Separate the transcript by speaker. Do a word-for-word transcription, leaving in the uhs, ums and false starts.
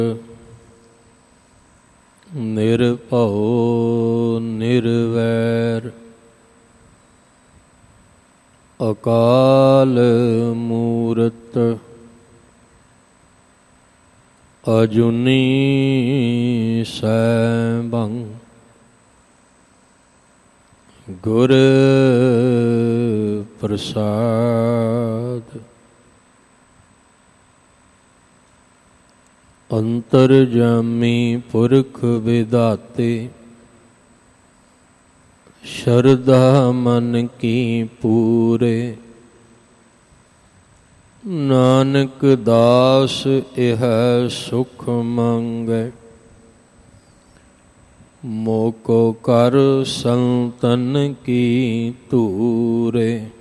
Speaker 1: ਨਿਰਭਉ ਨਿਰਵੈਰ ਅਕਾਲ ਮੂਰਤ ਅਜੂਨੀ ਸੈਭੰ ਗੁਰ ਪ੍ਰਸਾਦ। ਅੰਤਰਜਾਮੀ ਪੁਰਖ ਵਿਦਾਤੇ ਸ਼ਰਧਾ ਮਨ ਕੀ ਪੂਰੇ। ਨਾਨਕ ਦਾਸ ਇਹ ਸੁਖ ਮੰਗੈ ਮੋਕੋ ਕਰ ਸੰਤਨ ਕੀ ਧੂਰੇ।